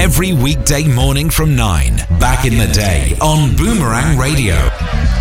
every weekday morning from 9. Back in the day on Boomerang Radio.